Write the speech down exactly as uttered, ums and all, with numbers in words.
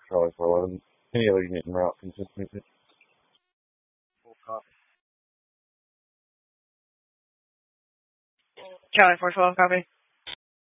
Charlie four eleven. Any other unit en route, consistent. Full copy. Charlie four twelve, copy.